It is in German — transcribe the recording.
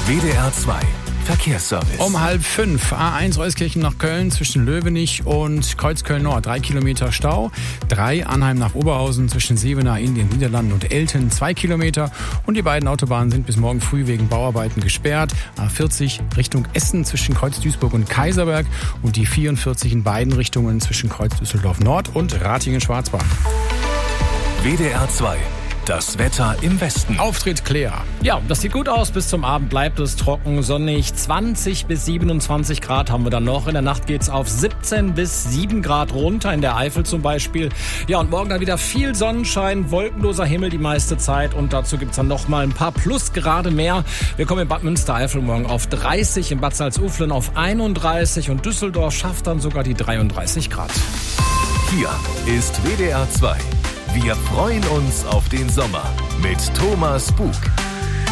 WDR 2 Verkehrsservice. Um 4:30 A1 Euskirchen nach Köln zwischen Löwenich und Kreuzköln-Nord 3 Kilometer Stau. 3 Arnheim nach Oberhausen zwischen Sevenaer in den Niederlanden und Elten 2 Kilometer. Und die beiden Autobahnen sind bis morgen früh wegen Bauarbeiten gesperrt. A40 Richtung Essen zwischen Kreuz Duisburg und Kaiserberg und die 44 in beiden Richtungen zwischen Kreuz Düsseldorf Nord und Ratingen-Schwarzbach. WDR 2. Das Wetter im Westen. Auftritt Claire. Ja, das sieht gut aus. Bis zum Abend bleibt es trocken, sonnig. 20 bis 27 Grad haben wir dann noch. In der Nacht geht's auf 17 bis 7 Grad runter, in der Eifel zum Beispiel. Ja, und morgen dann wieder viel Sonnenschein, wolkenloser Himmel die meiste Zeit. Und dazu gibt's dann noch mal ein paar Plusgrade mehr. Wir kommen in Bad Münstereifel morgen auf 30, in Bad Salzuflen auf 31 und Düsseldorf schafft dann sogar die 33 Grad. Hier ist WDR 2. Wir freuen uns auf den Sommer mit Thomas Bug.